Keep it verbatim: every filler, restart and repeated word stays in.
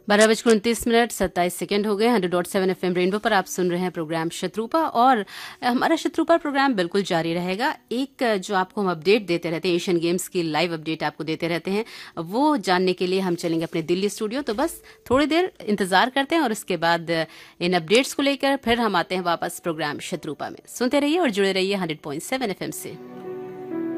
बारह बजकर उनतीस मिनट सत्ताईस सेकेंड हो गए। Hundred dot seven F M rainbow पर आप सुन रहे हैं प्रोग्राम शत्रुपा, और हमारा शत्रुपा प्रोग्राम बिल्कुल जारी रहेगा। एक जो आपको हम अपडेट देते रहते हैं, एशियन गेम्स की लाइव अपडेट आपको देते रहते हैं, वो जानने के लिए हम चलेंगे अपने दिल्ली स्टूडियो। तो बस थोड़ी देर इंतजार करते हैं और उसके बाद इन अपडेट्स को लेकर फिर हम आते हैं वापस प्रोग्राम शत्रुपा में। सुनते रहिए और जुड़े रहिए hundred point seven F M से।